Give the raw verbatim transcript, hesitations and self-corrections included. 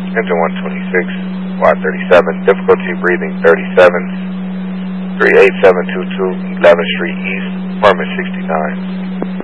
engine one twenty-six, quad thirty-seven, difficulty breathing thirty-seven, three eight seven two two, eleventh Street East, apartment sixty-nine.